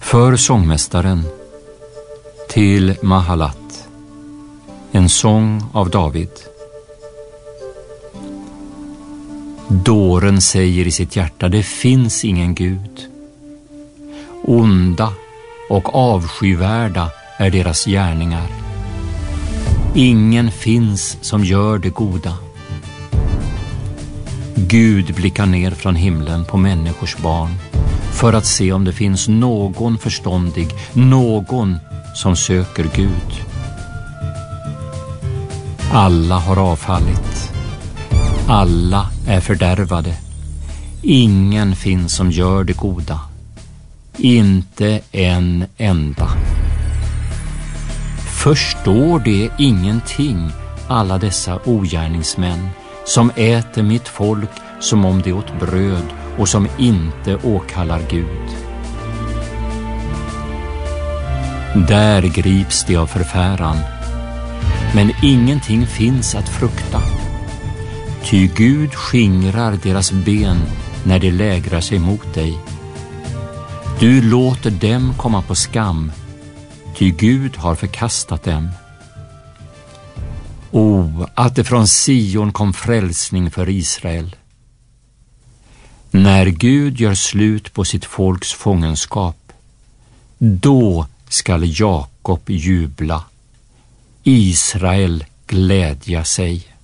För sångmästaren till Mahalat, en sång av David. Dåren säger i sitt hjärta, det finns ingen Gud. Onda och avskyvärda är deras gärningar. Ingen finns som gör det goda. Gud blickar ner från himlen på människors barn för att se om det finns någon förståndig, någon som söker Gud. Alla har avfallit. Alla är fördärvade. Ingen finns som gör det goda. Inte en enda. Förstår det ingenting, alla dessa ogärningsmän som äter mitt folk som om det åt bröd och som inte åkallar Gud? Där grips de av förfäran, men ingenting finns att frukta. Ty Gud skingrar deras ben när de lägrar sig mot dig. Du låter dem komma på skam, ty Gud har förkastat dem. Att det från Sion kom frälsning för Israel. När Gud gör slut på sitt folks fångenskap, då skall Jakob jubla, Israel glädja sig.